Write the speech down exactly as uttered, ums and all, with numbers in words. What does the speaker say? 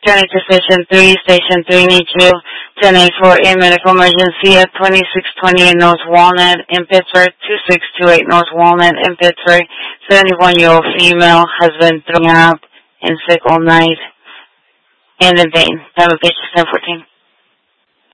Turning to Station three, Station three needs you. ten eight four eight medical emergency at twenty-six twenty-eight North Walnut in Pittsburgh, two six two eight North Walnut in Pittsburgh. seventy-one-year-old female has been thrown up and sick all night and in pain. Time of patient ten fourteen.